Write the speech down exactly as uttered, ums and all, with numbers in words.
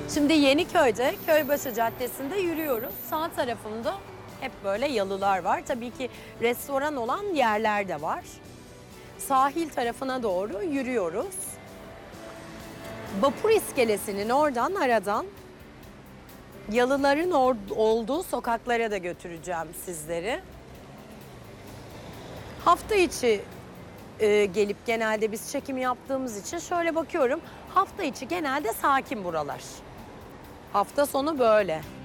Şimdi Yeniköy'de Köybaşı Caddesi'nde yürüyoruz. Sağ tarafımda hep böyle yalılar var. Tabii ki restoran olan yerler de var. Sahil tarafına doğru yürüyoruz. Vapur iskelesinin oradan aradan yalıların or- olduğu sokaklara da götüreceğim sizleri. Hafta içi e, gelip genelde biz çekim yaptığımız için şöyle bakıyorum. Hafta içi genelde sakin buralar. Hafta sonu böyle.